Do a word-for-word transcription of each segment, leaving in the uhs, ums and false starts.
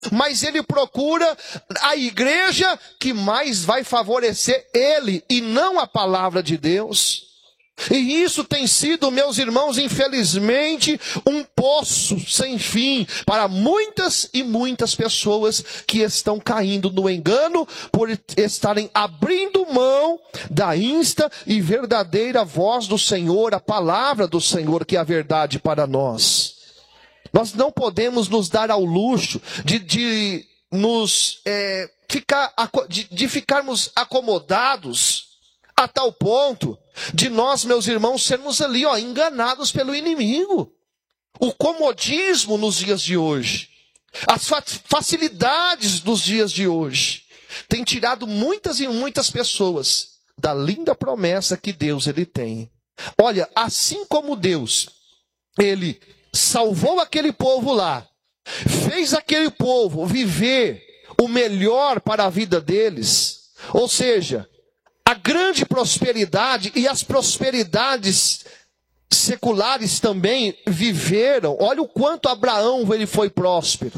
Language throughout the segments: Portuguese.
mas ele procura a igreja que mais vai favorecer ele e não a palavra de Deus. E isso tem sido, meus irmãos, infelizmente, um poço sem fim para muitas e muitas pessoas que estão caindo no engano por estarem abrindo mão da insta e verdadeira voz do Senhor, a palavra do Senhor, que é a verdade para nós. Nós não podemos nos dar ao luxo de, de, nos, é, ficar, de, de ficarmos acomodados a tal ponto de nós, meus irmãos, sermos ali, ó, enganados pelo inimigo. O comodismo nos dias de hoje, as facilidades dos dias de hoje, tem tirado muitas e muitas pessoas da linda promessa que Deus ele tem. Olha, assim como Deus, ele salvou aquele povo lá, fez aquele povo viver o melhor para a vida deles, ou seja, a grande prosperidade e as prosperidades seculares também viveram. Olha o quanto Abraão ele foi próspero.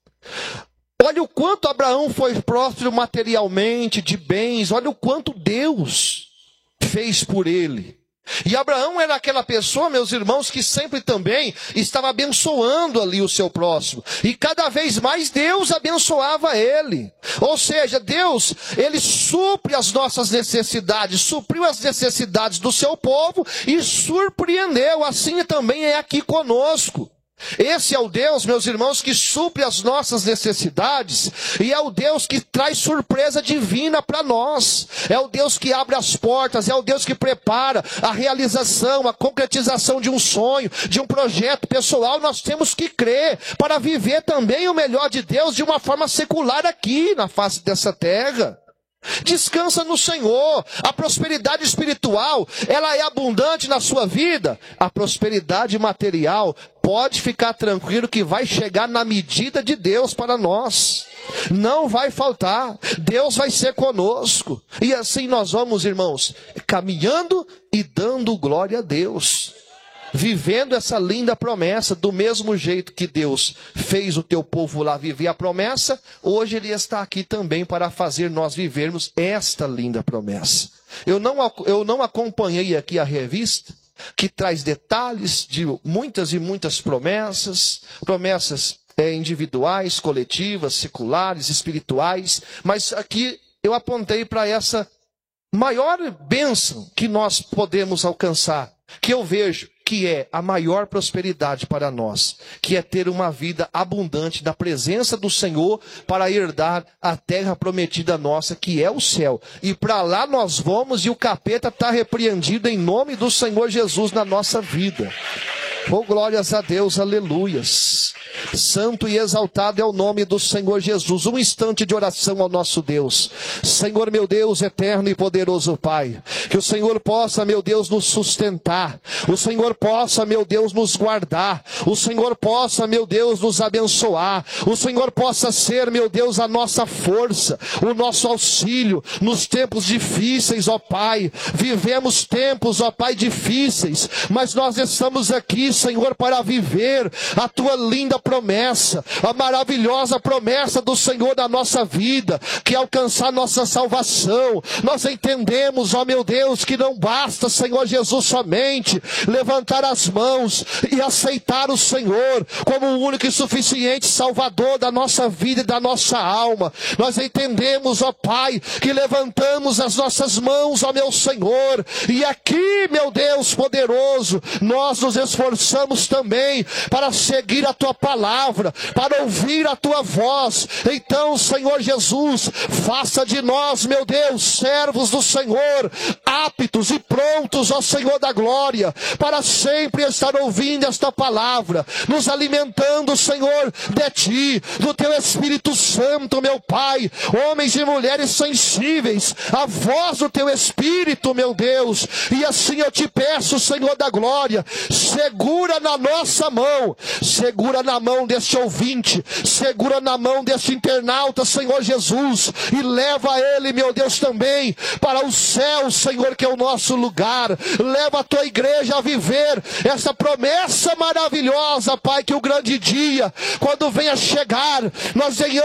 Olha o quanto Abraão foi próspero materialmente, de bens. Olha o quanto Deus fez por ele. E Abraão era aquela pessoa, meus irmãos, que sempre também estava abençoando ali o seu próximo. E cada vez mais Deus abençoava ele. Ou seja, Deus, ele supre as nossas necessidades, supriu as necessidades do seu povo e surpreendeu. Assim também é aqui conosco. Esse é o Deus, meus irmãos, que supre as nossas necessidades, e é o Deus que traz surpresa divina para nós. É o Deus que abre as portas, é o Deus que prepara a realização, a concretização de um sonho, de um projeto pessoal. Nós temos que crer para viver também o melhor de Deus de uma forma secular aqui na face dessa terra. Descansa no Senhor. A prosperidade espiritual, ela é abundante na sua vida. A prosperidade material, pode ficar tranquilo que vai chegar na medida de Deus para nós. Não vai faltar. Deus vai ser conosco. E assim nós vamos, irmãos, caminhando e dando glória a Deus. Vivendo essa linda promessa, do mesmo jeito que Deus fez o teu povo lá viver a promessa, hoje Ele está aqui também para fazer nós vivermos esta linda promessa. Eu não, eu não acompanhei aqui a revista, que traz detalhes de muitas e muitas promessas, promessas é, individuais, coletivas, seculares, espirituais, mas aqui eu apontei para essa maior bênção que nós podemos alcançar, que eu vejo que é a maior prosperidade para nós, que é ter uma vida abundante na presença do Senhor para herdar a terra prometida nossa, que é o céu. E para lá nós vamos e o capeta está repreendido em nome do Senhor Jesus na nossa vida. Oh, glórias a Deus, aleluias. Santo e exaltado é o nome do Senhor Jesus. Um instante de oração ao nosso Deus. Senhor, meu Deus, eterno e poderoso Pai, que o Senhor possa, meu Deus, nos sustentar. O Senhor possa, meu Deus, nos guardar. O Senhor possa, meu Deus, nos abençoar. O Senhor possa ser, meu Deus, a nossa força, o nosso auxílio nos tempos difíceis, ó Pai. Vivemos tempos, ó Pai, difíceis, mas nós estamos aqui, Senhor, para viver a Tua linda promessa, a maravilhosa promessa do Senhor na nossa vida, que é alcançar nossa salvação. Nós entendemos, ó meu Deus, que não basta, Senhor Jesus, somente levantar as mãos e aceitar o Senhor como o único e suficiente Salvador da nossa vida e da nossa alma. Nós entendemos, ó Pai, que levantamos as nossas mãos, ó meu Senhor, e aqui, meu Deus poderoso, nós nos esforçamos também para seguir a Tua palavra, para ouvir a Tua voz. Então, Senhor Jesus, faça de nós, meu Deus, servos do Senhor, aptos e prontos, ó Senhor da glória, para sempre estar ouvindo esta palavra, nos alimentando, Senhor, de Ti, do Teu Espírito Santo, meu Pai. Homens e mulheres sensíveis à voz do Teu Espírito, meu Deus. E assim eu te peço, Senhor da glória, segura segura na nossa mão, segura na mão deste ouvinte, segura na mão deste internauta, Senhor Jesus, e leva ele, meu Deus, também para o céu, Senhor, que é o nosso lugar. Leva a tua igreja a viver essa promessa maravilhosa, Pai, que o grande dia, quando venha chegar, nós venhamos